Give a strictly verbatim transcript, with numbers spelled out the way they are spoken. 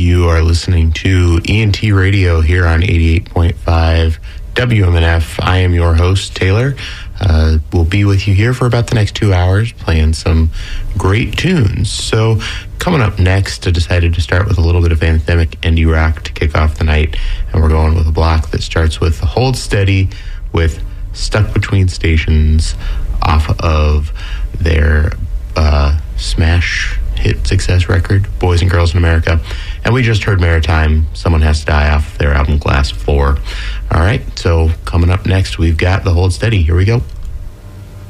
You are listening to E N T Radio here on eighty-eight point five W M N F. I am your host, Taylor. Uh, we'll be with you here for about the next two hours playing some great tunes. So coming up next, I decided to start with a little bit of anthemic indie rock to kick off the night. And we're going with a block that starts with Hold Steady with Stuck Between Stations off of their uh, smash hit success record, Boys and Girls in America. And we just heard Maritime, Someone Has to Die off their album Glass Floor. All right, so coming up next, we've got the Hold Steady. Here we go.